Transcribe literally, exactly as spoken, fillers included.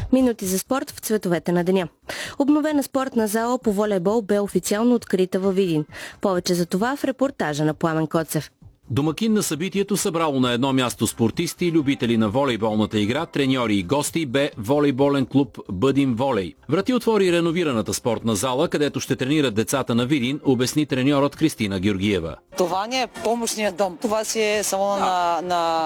Минути за спорт в цветовете на деня. Обновена спортна зала по волейбол бе официално открита във Видин. Повече за това в репортажа на Пламен Коцев. Домакин на събитието, събрало на едно място спортисти и любители на волейболната игра, треньори и гости, бе волейболен клуб Бъдин Волей. Врати отвори реновираната спортна зала, където ще тренират децата на Видин, обясни треньорът Кристина Георгиева. Това не е помощният дом. Това си е салона на, на